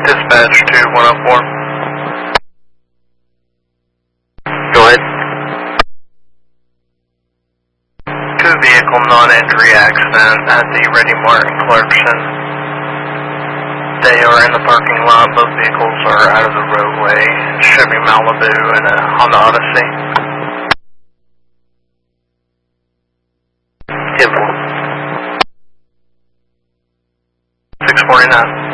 Dispatch to 104. Go ahead. Two vehicle non-entry accident at the Ready Mart in Clarkson. They are in the parking lot. Both vehicles are out of the roadway. Chevy Malibu and a Honda Odyssey. 10-4. 649.